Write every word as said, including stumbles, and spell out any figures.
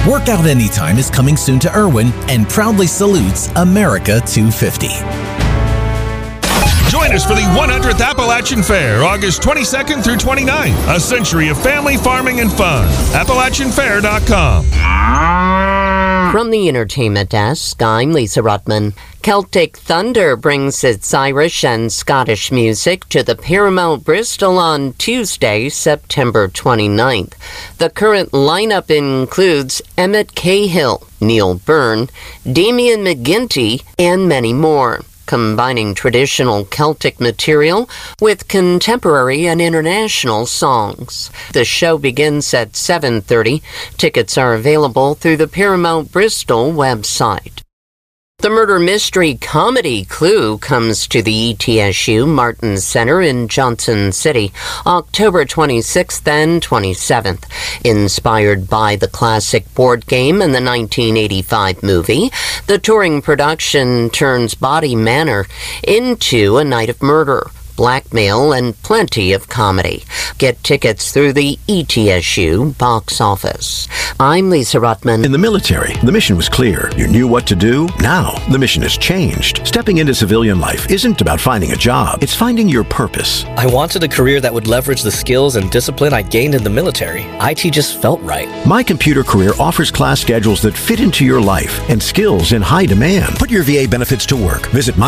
Workout Anytime is coming soon to Irwin and proudly salutes America two fifty. Join us for the one hundredth Appalachian Fair, August twenty-second through twenty-ninth. A century of family, farming, and fun. Appalachian Fair dot com. From the Entertainment Desk, I'm Lisa Ruttman. Celtic Thunder brings its Irish and Scottish music to the Paramount Bristol on Tuesday, September twenty-ninth. The current lineup includes Emmett Cahill, Neil Byrne, Damien McGinty, and many more, combining traditional Celtic material with contemporary and international songs. The show begins at seven thirty. Tickets are available through the Paramount Bristol website. The murder mystery comedy Clue comes to the E T S U Martin Center in Johnson City, October twenty-sixth and twenty-seventh. Inspired by the classic board game and the nineteen eighty-five movie, the touring production turns Body Manor into a night of murder, blackmail, and plenty of comedy. Get tickets through the E T S U box office. I'm Lisa Ruttman. In the military, the mission was clear. You knew what to do. Now, the mission has changed. Stepping into civilian life isn't about finding a job. It's finding your purpose. I wanted a career that would leverage the skills and discipline I gained in the military. I T just felt right. My Computer Career offers class schedules that fit into your life and skills in high demand. Put your V A benefits to work. Visit my